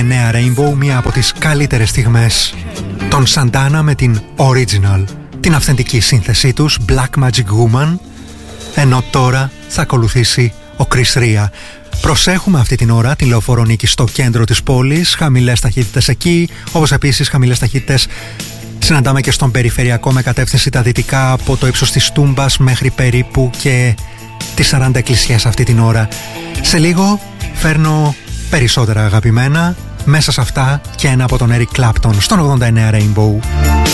89 Rainbow, μία από τις καλύτερες στιγμές. Τον Santana με την Original, την αυθεντική σύνθεσή τους, Black Magic Woman. Ενώ τώρα θα ακολουθήσει ο Chris Ria. Προσέχουμε αυτή την ώρα τη Λεωφόρο Νίκη στο κέντρο της πόλης, χαμηλές ταχύτητες εκεί, όπως επίσης χαμηλές ταχύτητες συναντάμε και στον περιφερειακό με κατεύθυνση τα δυτικά από το ύψος της Τούμπας μέχρι περίπου και τις 40 εκκλησιές αυτή την ώρα. Σε λίγο φέρνω περισσότερα αγαπημένα, μέσα σε αυτά και ένα από τον Eric Clapton στον 89 Rainbow.